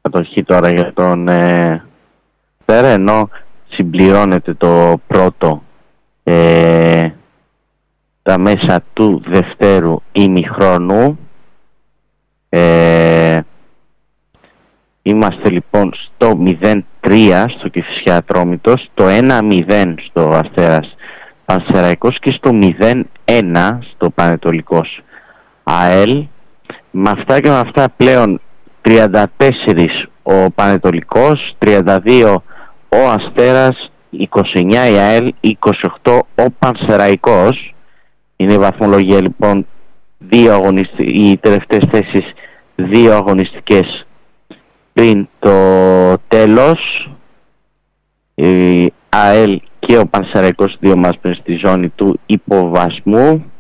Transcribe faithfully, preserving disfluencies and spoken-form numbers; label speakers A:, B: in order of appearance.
A: κατοχή τώρα για τον ε, Αστέρα, ενώ συμπληρώνεται το πρώτο ε, τα μέσα του δευτέρου ημιχρόνου. Ε, είμαστε λοιπόν στο μηδέν τρία στο Κηφισιά Ατρόμητος, το ένα μηδέν στο Αστέρας Πανσεραϊκός και στο μηδέν ένα στο Πανετολικός ΑΕΛ. Με αυτά και με αυτά πλέον τριάντα τέσσερα ο Πανετολικός, τριάντα δύο ο Αστέρας, είκοσι εννιά η ΑΕΛ, είκοσι οκτώ ο Πανσεραϊκός. Είναι η βαθμολογία λοιπόν, δύο αγωνιστικές, οι τελευταίες θέσεις δύο αγωνιστικές πριν το τέλος. Η ΑΕΛ και ο Πανσεραϊκός δύο μας πριν στη ζώνη του υποβασμού.